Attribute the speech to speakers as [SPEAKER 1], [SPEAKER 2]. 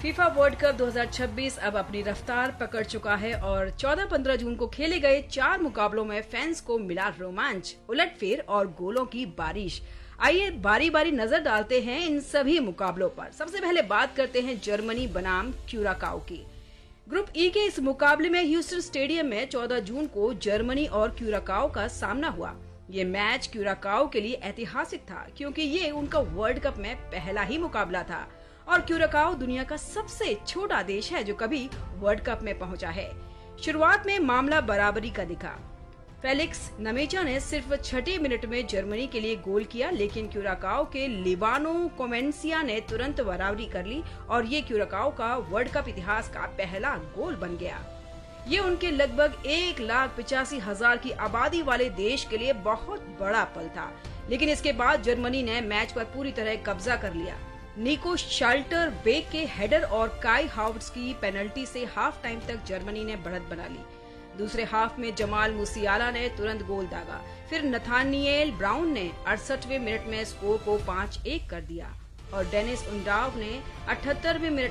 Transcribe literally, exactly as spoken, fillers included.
[SPEAKER 1] FIFA world cup दो हज़ार छब्बीस अब अपनी रफ्तार पकड़ चुका है और चौदह पंद्रह जून को खेले गए चार मुकाबलों में फैंस को मिला रोमांच, उलटफेर और गोलों की बारिश। आइए बारी बारी नजर डालते हैं इन सभी मुकाबलों पर। सबसे पहले बात करते हैं जर्मनी बनाम क्यूराकाओ की। ग्रुप ई के इस मुकाबले में ह्यूस्टन स्टेडियम में चौदह जून को जर्मनी और क्यूराकाओ का सामना हुआ। ये मैच क्यूराकाओ के लिए ऐतिहासिक था क्योंकि ये उनका वर्ल्ड कप में पहला ही मुकाबला था और क्यूराकाओ दुनिया का सबसे छोटा देश है जो कभी वर्ल्ड कप में पहुंचा है। शुरुआत में मामला बराबरी का दिखा। फेलिक्स नमेचा ने सिर्फ छठे मिनट में जर्मनी के लिए गोल किया, लेकिन क्यूराकाओ के लिबानो कोमेंसिया ने तुरंत बराबरी कर ली और ये क्यूराकाओ का वर्ल्ड कप इतिहास का पहला गोल बन गया। ये उनके लगभग एक लाख पिचासी हजार की आबादी वाले देश के लिए बहुत बड़ा पल था, लेकिन इसके बाद जर्मनी ने मैच पर पूरी तरह कब्जा कर लिया। निको शाल्टर बेक के हेडर और काई हावर्ट्स की पेनल्टी से हाफ टाइम तक जर्मनी ने बढ़त बना ली। दूसरे हाफ में जमाल मुसियाला ने तुरंत गोल दागा, फिर नथानिएल ब्राउन ने अड़सठवें मिनट में स्कोर को पाँच एक कर दिया और डेनिस उंडाव ने अठहत्तरवें मिनट